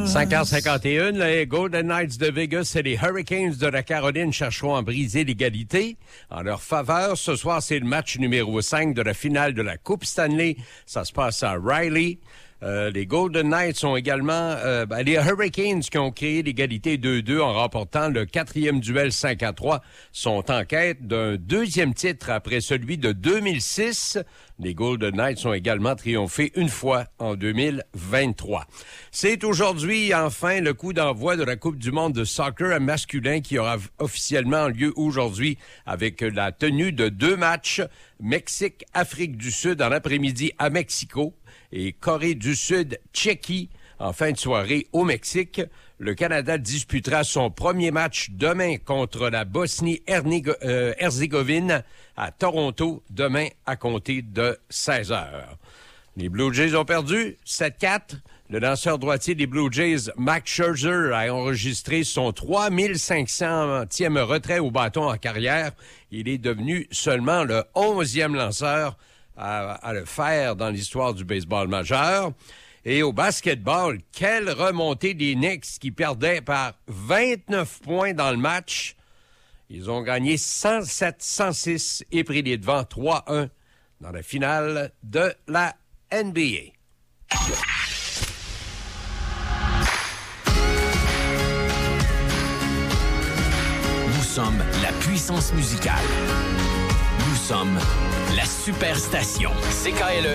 5h51, les Golden Knights de Vegas et les Hurricanes de la Caroline chercheront à briser l'égalité. En leur faveur, ce soir, c'est le match numéro 5 de la finale de la Coupe Stanley. Ça se passe à Riley. Les Golden Knights sont également les Hurricanes qui ont créé l'égalité 2-2 en remportant le 4e duel 5-3 sont en quête d'un 2e titre après celui de 2006. Les Golden Knights ont également triomphé une fois en 2023. C'est aujourd'hui, enfin, le coup d'envoi de la Coupe du monde de soccer masculin qui aura officiellement lieu aujourd'hui avec la tenue de 2 matchs. Mexique, Afrique du Sud en après-midi à Mexico et Corée du Sud, Tchéquie en fin de soirée au Mexique. Le Canada disputera son premier match demain contre la Bosnie-Herzégovine à Toronto, demain à compter de 16h. Les Blue Jays ont perdu 7-4. Le lanceur droitier des Blue Jays, Max Scherzer, a enregistré son 3500e retrait au bâton en carrière. Il est devenu seulement le 11e lanceur à le faire dans l'histoire du baseball majeur. Et au basketball, quelle remontée des Knicks qui perdaient par 29 points dans le match. Ils ont gagné 107-106 et pris les devants 3-1 dans la finale de la NBA. Nous sommes la puissance musicale. Nous sommes la superstation. CKLE